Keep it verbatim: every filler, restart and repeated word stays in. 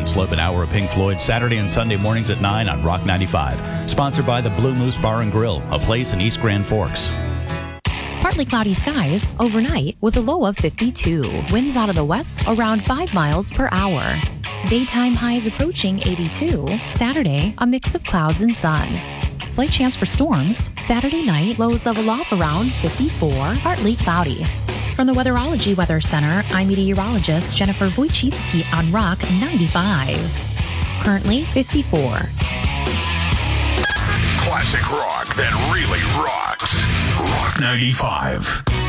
and Slope, an hour of Pink Floyd, Saturday and Sunday mornings at nine on Rock ninety-five. Sponsored by the Blue Moose Bar and Grill, a place in East Grand Forks. Partly cloudy skies overnight with a low of fifty-two. Winds out of the west around five miles per hour. Daytime highs approaching eighty-two. Saturday, a mix of clouds and sun. Slight chance for storms. Saturday night, lows level off around fifty-four, partly cloudy. From the Weatherology Weather Center, I'm meteorologist Jennifer Wojcicki on Rock ninety-five. Currently fifty-four. Classic rock that really rocks. Rock ninety-five.